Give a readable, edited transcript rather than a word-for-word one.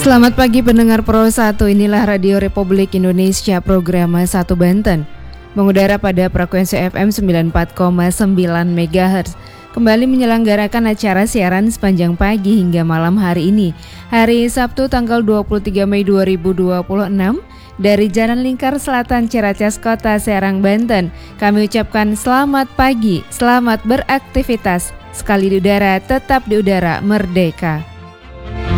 Selamat pagi pendengar Pro 1, inilah Radio Republik Indonesia program 1 Banten. Mengudara pada frekuensi FM 94,9 MHz. Kembali menyelenggarakan acara siaran sepanjang pagi hingga malam hari ini. Hari Sabtu tanggal 23 Mei 2026 dari Jalan Lingkar Selatan Ciracas Kota Serang, Banten. Kami ucapkan selamat pagi, selamat beraktivitas. Sekali di udara, tetap di udara, merdeka.